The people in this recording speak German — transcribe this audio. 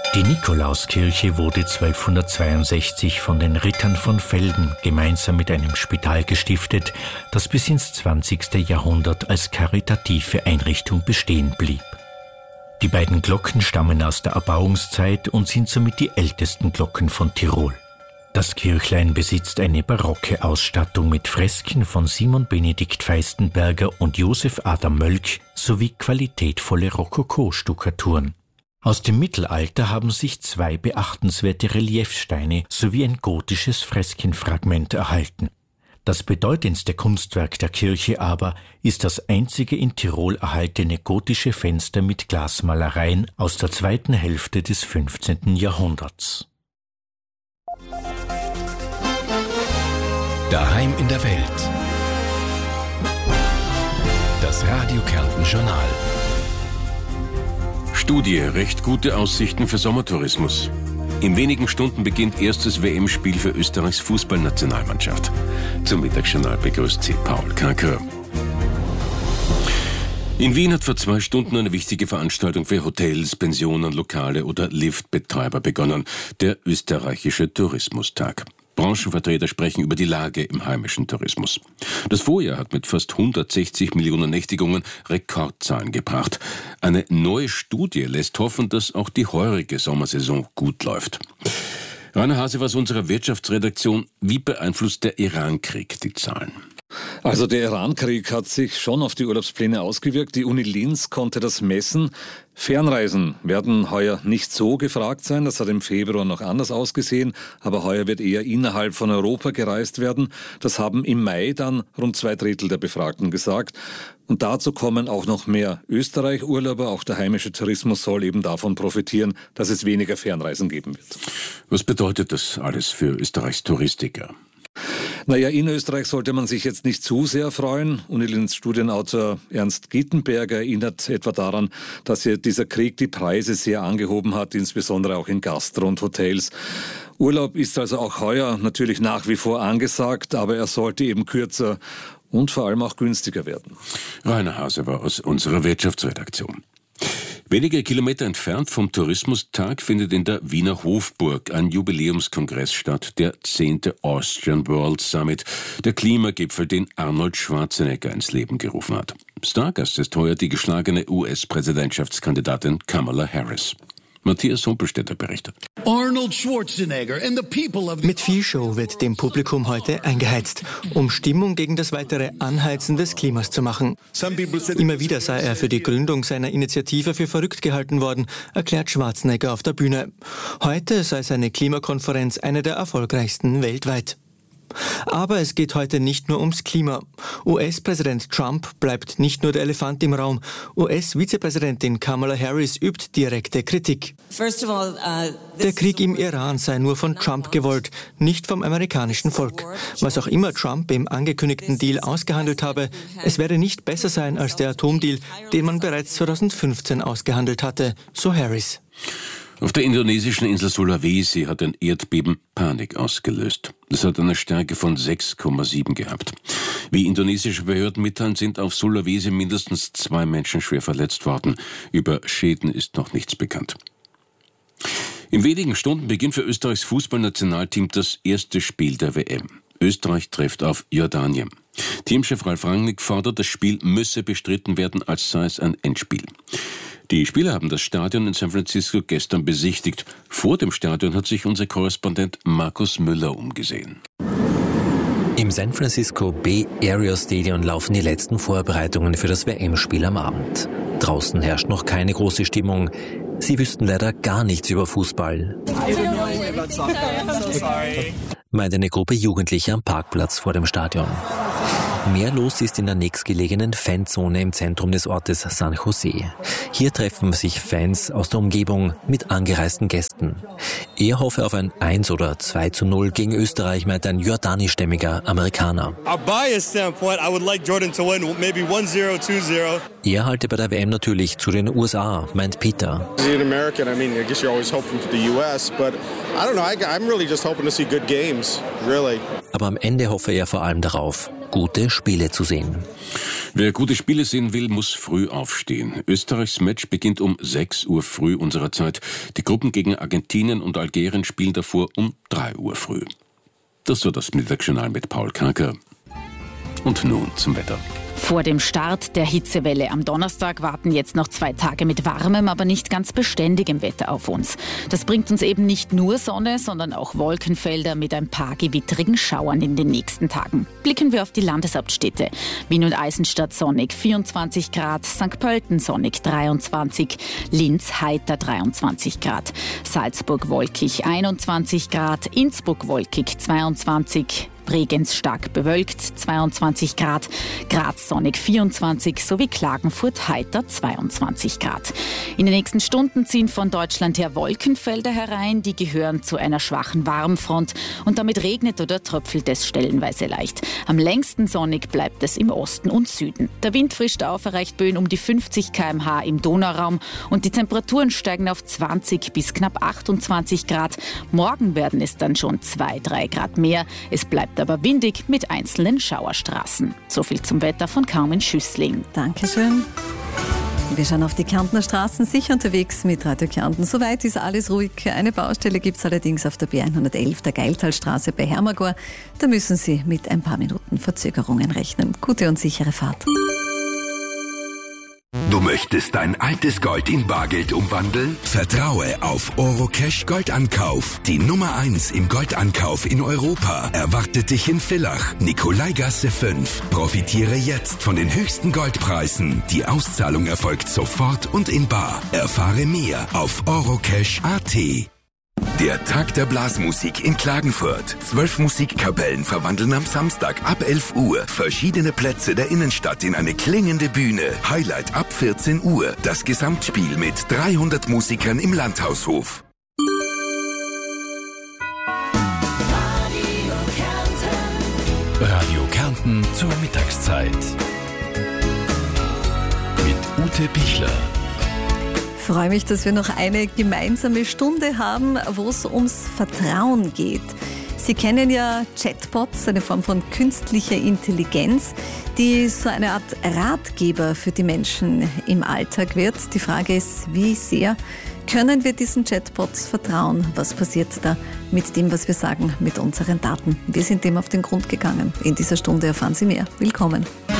Die Nikolauskirche wurde 1262 von den Rittern von Velden gemeinsam mit einem Spital gestiftet, das bis ins 20. Jahrhundert als karitative Einrichtung bestehen blieb. Die beiden Glocken stammen aus der Erbauungszeit und sind somit die ältesten Glocken von Tirol. Das Kirchlein besitzt eine barocke Ausstattung mit Fresken von Simon Benedikt Feistenberger und Josef Adam Mölk sowie qualitätvolle Rokoko-Stuckaturen. Aus dem Mittelalter haben sich 2 beachtenswerte Reliefsteine sowie ein gotisches Freskenfragment erhalten. Das bedeutendste Kunstwerk der Kirche aber ist das einzige in Tirol erhaltene gotische Fenster mit Glasmalereien aus der zweiten Hälfte des 15. Jahrhunderts. Daheim in der Welt. Das Radio Kärnten Journal. Studie, recht gute Aussichten für Sommertourismus. In wenigen Stunden beginnt erstes WM-Spiel für Österreichs Fußballnationalmannschaft. Zum Mittagsjournal begrüßt Sie Paul Kanker. In Wien hat vor 2 Stunden eine wichtige Veranstaltung für Hotels, Pensionen, Lokale oder Liftbetreiber begonnen, der österreichische Tourismustag. Branchenvertreter sprechen über die Lage im heimischen Tourismus. Das Vorjahr hat mit fast 160 Millionen Nächtigungen Rekordzahlen gebracht. Eine neue Studie lässt hoffen, dass auch die heurige Sommersaison gut läuft. Rainer Hase aus unserer Wirtschaftsredaktion. Wie beeinflusst der Irankrieg die Zahlen? Also der Irankrieg hat sich schon auf die Urlaubspläne ausgewirkt. Die Uni Linz konnte das messen. Fernreisen werden heuer nicht so gefragt sein. Das hat im Februar noch anders ausgesehen. Aber heuer wird eher innerhalb von Europa gereist werden. Das haben im Mai dann rund 2/3 der Befragten gesagt. Und dazu kommen auch noch mehr Österreich-Urlauber. Auch der heimische Tourismus soll eben davon profitieren, dass es weniger Fernreisen geben wird. Was bedeutet das alles für Österreichs Touristiker? Naja, in Österreich sollte man sich jetzt nicht zu sehr freuen. Unilinz Studienautor Ernst Gittenberger erinnert etwa daran, dass dieser Krieg die Preise sehr angehoben hat, insbesondere auch in Gastro und Hotels. Urlaub ist also auch heuer natürlich nach wie vor angesagt, aber er sollte eben kürzer und vor allem auch günstiger werden. Rainer Hase war aus unserer Wirtschaftsredaktion. Wenige Kilometer entfernt vom Tourismustag findet in der Wiener Hofburg ein Jubiläumskongress statt, der 10. Austrian World Summit, der Klimagipfel, den Arnold Schwarzenegger ins Leben gerufen hat. Stargast ist heuer die geschlagene US-Präsidentschaftskandidatin Kamala Harris. Matthias Humpelstädter berichtet. Arnold Schwarzenegger and the people of Mit viel Show wird dem Publikum heute eingeheizt, um Stimmung gegen das weitere Anheizen des Klimas zu machen. Immer wieder sei er für die Gründung seiner Initiative für verrückt gehalten worden, erklärt Schwarzenegger auf der Bühne. Heute sei seine Klimakonferenz eine der erfolgreichsten weltweit. Aber es geht heute nicht nur ums Klima. US-Präsident Trump bleibt nicht nur der Elefant im Raum. US-Vizepräsidentin Kamala Harris übt direkte Kritik. Der Krieg im Iran sei nur von Trump gewollt, nicht vom amerikanischen Volk. Was auch immer Trump im angekündigten Deal ausgehandelt habe, es werde nicht besser sein als der Atomdeal, den man bereits 2015 ausgehandelt hatte, so Harris. Auf der indonesischen Insel Sulawesi hat ein Erdbeben Panik ausgelöst. Es hat eine Stärke von 6,7 gehabt. Wie indonesische Behörden mitteilen, sind auf Sulawesi mindestens 2 Menschen schwer verletzt worden. Über Schäden ist noch nichts bekannt. In wenigen Stunden beginnt für Österreichs Fußballnationalteam das erste Spiel der WM. Österreich trifft auf Jordanien. Teamchef Ralf Rangnick fordert, das Spiel müsse bestritten werden, als sei es ein Endspiel. Die Spieler haben das Stadion in San Francisco gestern besichtigt. Vor dem Stadion hat sich unser Korrespondent Markus Müller umgesehen. Im San Francisco Bay Area Stadion laufen die letzten Vorbereitungen für das WM-Spiel am Abend. Draußen herrscht noch keine große Stimmung. Sie wüssten leider gar nichts über Fußball, meint eine Gruppe Jugendlicher am Parkplatz vor dem Stadion. Mehr los ist in der nächstgelegenen Fanzone im Zentrum des Ortes San Jose. Hier treffen sich Fans aus der Umgebung mit angereisten Gästen. Er hoffe auf ein 1 oder 2:0 gegen Österreich, meint ein jordanischstämmiger Amerikaner. Er halte bei der WM natürlich zu den USA, meint Peter. Aber am Ende hoffe er vor allem darauf, gute Spiele zu sehen. Wer gute Spiele sehen will, muss früh aufstehen. Österreichs Match beginnt um 6 Uhr früh unserer Zeit. Die Gruppen gegen Argentinien und Algerien spielen davor um 3 Uhr früh. Das war das Mittagsjournal mit Paul Karker. Und nun zum Wetter. Vor dem Start der Hitzewelle am Donnerstag warten jetzt noch 2 Tage mit warmem, aber nicht ganz beständigem Wetter auf uns. Das bringt uns eben nicht nur Sonne, sondern auch Wolkenfelder mit ein paar gewitterigen Schauern in den nächsten Tagen. Blicken wir auf die Landeshauptstädte. Wien und Eisenstadt sonnig 24 Grad, St. Pölten sonnig 23, Linz heiter 23 Grad, Salzburg wolkig 21 Grad, Innsbruck wolkig 22, Bregenz stark bewölkt, 22 Grad, Graz sonnig 24 sowie Klagenfurt heiter 22 Grad. In den nächsten Stunden ziehen von Deutschland her Wolkenfelder herein, die gehören zu einer schwachen Warmfront und damit regnet oder tröpfelt es stellenweise leicht. Am längsten sonnig bleibt es im Osten und Süden. Der Wind frischt auf, erreicht Böen um die 50 km/h im Donauraum und die Temperaturen steigen auf 20 bis knapp 28 Grad. Morgen werden es dann schon 2-3 Grad mehr. Es bleibt aber windig mit einzelnen Schauerstraßen. So viel zum Wetter von Carmen Schüssling. Dankeschön. Wir schauen auf die Kärntner Straßen, sicher unterwegs mit Radio Kärnten. Soweit ist alles ruhig. Eine Baustelle gibt es allerdings auf der B111, der Geiltalstraße bei Hermagor. Da müssen Sie mit ein paar Minuten Verzögerungen rechnen. Gute und sichere Fahrt. Du möchtest dein altes Gold in Bargeld umwandeln? Vertraue auf Orocash Goldankauf. Die Nummer 1 im Goldankauf in Europa erwartet dich in Villach, Nikolaigasse 5. Profitiere jetzt von den höchsten Goldpreisen. Die Auszahlung erfolgt sofort und in bar. Erfahre mehr auf orocash.at. Der Tag der Blasmusik in Klagenfurt. 12 Musikkapellen verwandeln am Samstag ab 11 Uhr verschiedene Plätze der Innenstadt in eine klingende Bühne. Highlight ab 14 Uhr. Das Gesamtspiel mit 300 Musikern im Landhaushof. Radio Kärnten zur Mittagszeit. Mit Ute Pichler. Ich freue mich, dass wir noch eine gemeinsame Stunde haben, wo es ums Vertrauen geht. Sie kennen ja Chatbots, eine Form von künstlicher Intelligenz, die so eine Art Ratgeber für die Menschen im Alltag wird. Die Frage ist, wie sehr können wir diesen Chatbots vertrauen? Was passiert da mit dem, was wir sagen, mit unseren Daten? Wir sind dem auf den Grund gegangen. In dieser Stunde erfahren Sie mehr. Willkommen.